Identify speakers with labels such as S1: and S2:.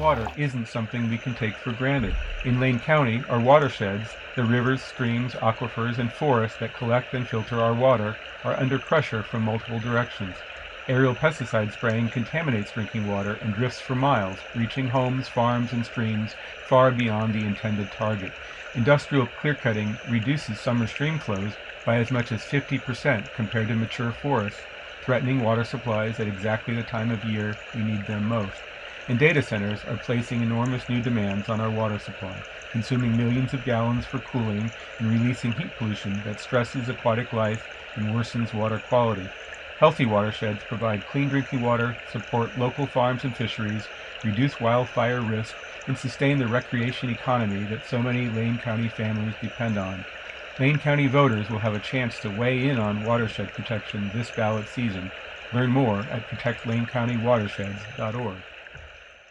S1: water isn't something we can take for granted. In Lane County, our watersheds, the rivers, streams, aquifers, and forests that collect and filter our water, are under pressure from multiple directions. Aerial pesticide spraying contaminates drinking water and drifts for miles, reaching homes, farms, and streams far beyond the intended target. Industrial clearcutting reduces summer stream flows by as much as 50% compared to mature forests, threatening water supplies at exactly the time of year we need them most. And data centers are placing enormous new demands on our water supply, consuming millions of gallons for cooling and releasing heat pollution that stresses aquatic life and worsens water quality. Healthy watersheds provide clean drinking water, support local farms and fisheries, reduce wildfire risk, and sustain the recreation economy that so many Lane County families depend on. Lane County voters will have a chance to weigh in on watershed protection this ballot season. Learn more at protectlanecountywatersheds.org.